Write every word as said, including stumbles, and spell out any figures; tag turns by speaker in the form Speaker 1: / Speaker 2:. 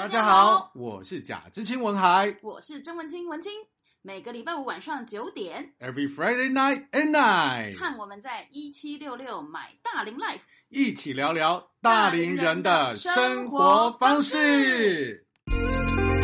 Speaker 1: 大家好，我是贾知青文海，
Speaker 2: 我是曾文清文清。每个礼拜五晚上九点
Speaker 1: ，Every Friday night and night，
Speaker 2: 和我们在一七六六买大龄 Life
Speaker 1: 一起聊聊大龄人的生活方式。